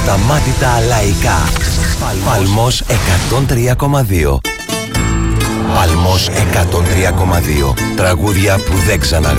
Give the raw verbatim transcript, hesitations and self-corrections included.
Ανασταμάτητα λαϊκά. Παλμός εκατόν τρία κόμμα δύο. Παλμός εκατόν τρία κόμμα δύο. Τραγούδια που δεν ξαναγράφουν.